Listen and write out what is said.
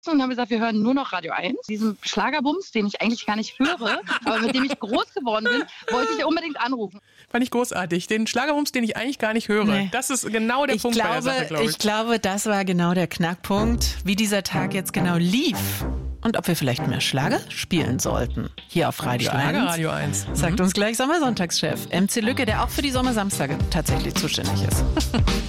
und haben gesagt, wir hören nur noch Radio 1. Diesen Schlagerbums, den ich eigentlich gar nicht höre, aber mit dem ich groß geworden bin, wollte ich unbedingt anrufen. Fand ich großartig. Den Schlagerbums, den ich eigentlich gar nicht höre. Nee. Das ist genau der Punkt bei der Sache, glaube ich. Ich glaube, das war genau der Knackpunkt, wie dieser Tag jetzt genau lief. Und ob wir vielleicht mehr Schlager spielen sollten. Hier auf Radio 1. Schlager Radio 1. Sagt uns gleich Sommersonntagschef MC Lücke, der auch für die Sommersamstage tatsächlich zuständig ist.